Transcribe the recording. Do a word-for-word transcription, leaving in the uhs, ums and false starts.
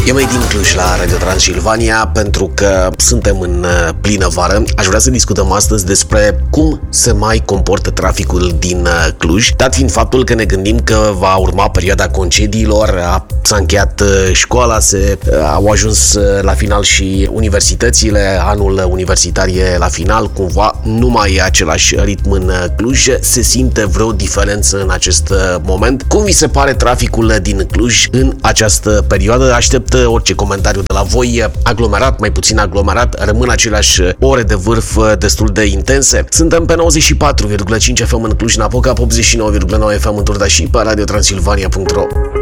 Eu mai din Cluj la Radio Transilvania pentru că suntem în plină vară. Aș vrea să discutăm astăzi despre cum se mai comportă traficul din Cluj, dat fiind faptul că ne gândim că va urma perioada concediilor, a, s-a încheiat școala, se, au ajuns la final și universitățile, anul universitar e la final, cumva nu mai e același ritm în Cluj. Se simte vreo diferență în acest moment? Cum vi se pare traficul din Cluj în această perioadă? Aștept orice comentariu de la voi. Aglomerat, mai puțin aglomerat, rămân aceleași ore de vârf destul de intense. Suntem pe nouăzeci și patru virgulă cinci F M în Cluj-Napoca, optzeci și nouă virgulă nouă F M în Turda și pe radio transilvania punct ro.